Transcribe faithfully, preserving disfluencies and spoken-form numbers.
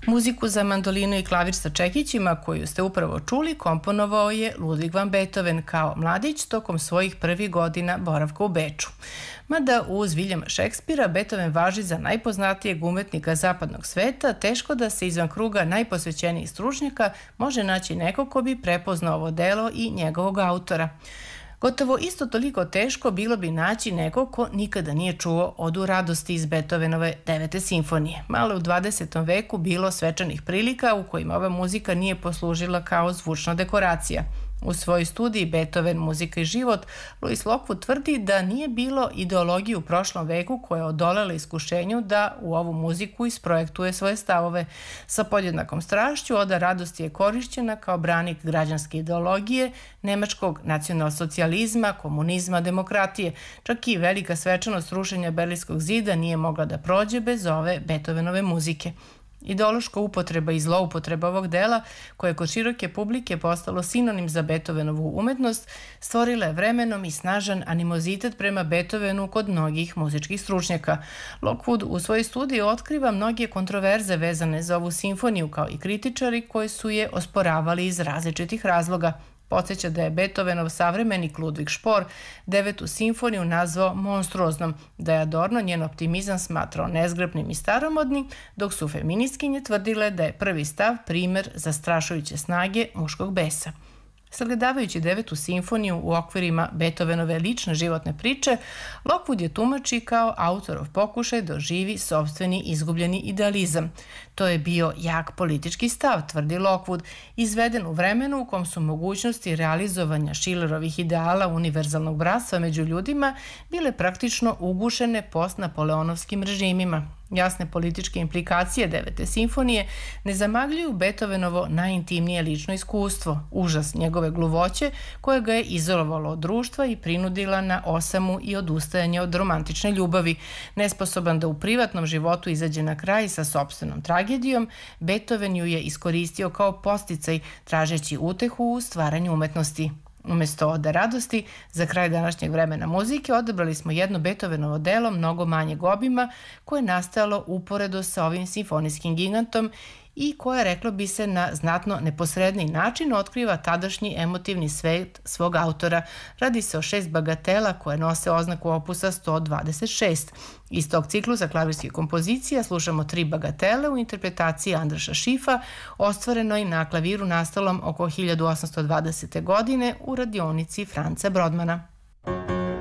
Muziku za mandolinu i klavir sa čekićima koju ste upravo čuli komponovao je Ludwig van Beethoven kao mladić tokom svojih prvih godina boravka u Beču. Mada uz Viljama Šekspira Beethoven važi za najpoznatijeg umetnika zapadnog sveta, teško da se izvan kruga najposvećenijih stručnjaka može naći neko ko bi prepoznao ovo delo i njegovog autora. Gotovo isto toliko teško bilo bi naći nekog ko nikada nije čuo Odu radosti iz Beethovenove devete simfonije. Malo u dvadesetom veku bilo svečanih prilika u kojima ova muzika nije poslužila kao zvučna dekoracija. U svojoj studiji Beethoven, muzika i život, Louis Lockwood tvrdi da nije bilo ideologije u prošlom veku koja je odolela iskušenju da u ovu muziku isprojektuje svoje stavove. Sa podjednakom strašću Oda radosti je korišćena kao branik građanske ideologije, nemačkog nacionalsocijalizma, komunizma, demokratije. Čak i velika svečanost rušenja Berlinskog zida nije mogla da prođe bez ove Beethovenove muzike. Ideološka upotreba i zloupotreba ovog dela, koje kod široke publike postalo sinonim za Beethovenovu umetnost, stvorila je vremenom i snažan animozitet prema Beethovenu kod mnogih muzičkih stručnjaka. Lockwood u svojoj studiji otkriva mnoge kontroverze vezane za ovu simfoniju, kao i kritičari koji su je osporavali iz različitih razloga. Podsjeća da je Beethovenov savremenik Ludwig Špor devetu simfoniju nazvao monstruoznom, da je Adorno njen optimizam smatrao nezgrapnim i staromodnim, dok su feministkinje tvrdile da je prvi stav primer zastrašujuće snage muškog besa. Sagledavajući devetu simfoniju u okvirima Beethovenove lične životne priče, Lockwood je tumači kao autorov pokušaj da oživi sopstveni izgubljeni idealizam. To je bio jak politički stav, tvrdi Lockwood, izveden u vremenu u kom su mogućnosti realizovanja Schillerovih ideala univerzalnog bratstva među ljudima bile praktično ugušene post-napoleonovskim režimima. Jasne političke implikacije devete simfonije ne zamagljuju Beethovenovo najintimnije lično iskustvo, užas njegove gluvoće koje ga je izolovalo od društva i prinudila na osamu i odustajanje od romantične ljubavi. Nesposoban da u privatnom životu izađe na kraj sa sopstvenom tragedijom, Beethoven ju je iskoristio kao podsticaj, tražeći utehu u stvaranju umetnosti. Umesto Ode radosti, za kraj današnjeg vremena muzike odabrali smo jedno Beethovenovo delo mnogo manjeg obima koje je nastajalo uporedo sa ovim simfonijskim gigantom i koja, reklo bi se, na znatno neposredniji način otkriva tadašnji emotivni svet svog autora. Radi se o šest bagatela koje nose oznaku opusa sto dvadeset šest. Iz tog ciklusa klavirskih kompozicija slušamo tri bagatele u interpretaciji Andraša Šifa, ostvarenoj na klaviru nastalom oko hiljadu osamsto dvadesete. godine u radionici Franca Brodmana.